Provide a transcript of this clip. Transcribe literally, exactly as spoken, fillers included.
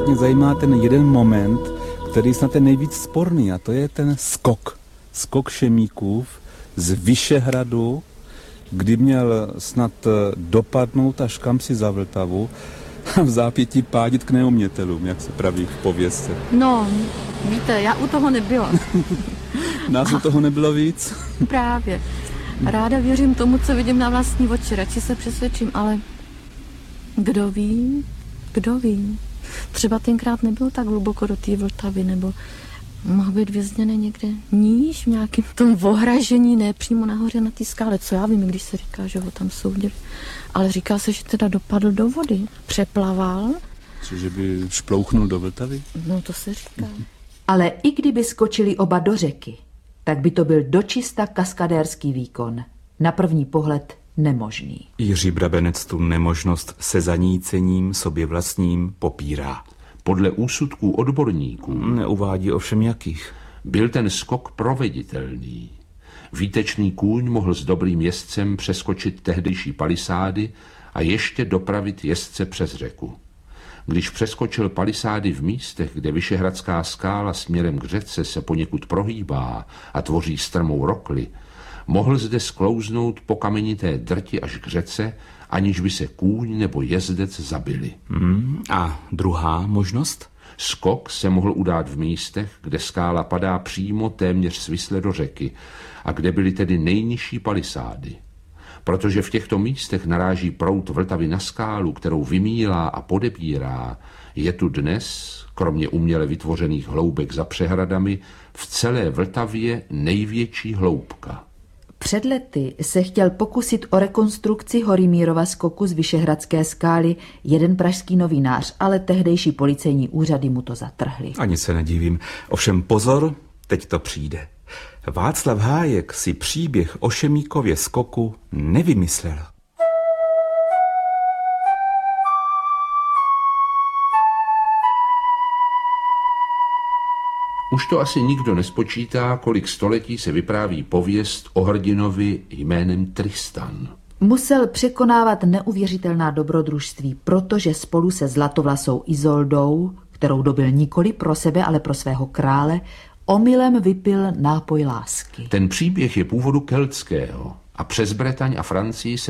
mě zajímá ten jeden moment, který snad je nejvíc sporný, a to je ten skok. Skok Šemíkův z Vyšehradu, kdy měl snad dopadnout až kamsi za Vltavu a v zápětí pádit k neumětelům, jak se praví v pověstce. No, víte, já u toho nebyla. Nás u toho nebylo víc? Právě. Ráda věřím tomu, co vidím na vlastní oči, radši se přesvědčím, ale kdo ví, kdo ví. Třeba tenkrát nebyl tak hluboko do té Vltavy, nebo mohl být vězněný někde níž, v nějakém tom ohražení, ne přímo nahoře na té skále. Co já vím, když se říká, že ho tam soudili. Ale říká se, že teda dopadl do vody, přeplaval. Cože by šplouchnul do Vltavy? No to se říká. Ale i kdyby skočili oba do řeky, tak by to byl dočista kaskadérský výkon. Na první pohled nemožný. Jiří Brabenec tu nemožnost se zanícením sobě vlastním popírá. Podle úsudků odborníků Neuvádí ovšem jakých. byl ten skok proveditelný. Výtečný kůň mohl s dobrým jezdcem přeskočit tehdejší palisády a ještě dopravit jezdce přes řeku. Když přeskočil palisády v místech, kde Vyšehradská skála směrem k řece se poněkud prohýbá a tvoří strmou rokli, mohl zde sklouznout po kamenité drti až k řece, aniž by se kůň nebo jezdec zabili. Hmm, a druhá možnost? Skok se mohl udát v místech, kde skála padá přímo téměř svisle do řeky a kde byly tedy nejnižší palisády. Protože v těchto místech naráží proud Vltavy na skálu, kterou vymílá a podebírá, je tu dnes, kromě uměle vytvořených hloubek za přehradami, v celé Vltavě největší hloubka. Před lety se chtěl pokusit o rekonstrukci Horymírova skoku z Vyšehradské skály jeden pražský novinář, ale tehdejší policejní úřady mu to zatrhly. Ani se nedivím. Ovšem pozor, teď to přijde. Václav Hájek si příběh o Šemíkově skoku nevymyslel. Už to asi nikdo nespočítá, kolik století se vypráví pověst o hrdinovi jménem Tristan. Musel překonávat neuvěřitelná dobrodružství, protože spolu se zlatovlasou Izoldou, kterou dobil nikoli pro sebe, ale pro svého krále, omylem vypil nápoj lásky. Ten příběh je původu keltského a přes Bretaň a Francii se